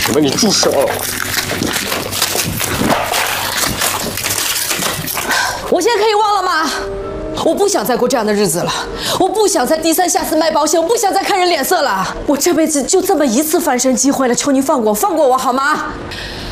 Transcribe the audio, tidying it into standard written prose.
请问你住手！ 我现在可以忘了吗？我不想再过这样的日子了，我不想再低三下四卖保险，我不想再看人脸色了。我这辈子就这么一次翻身机会了，求你放过我好吗？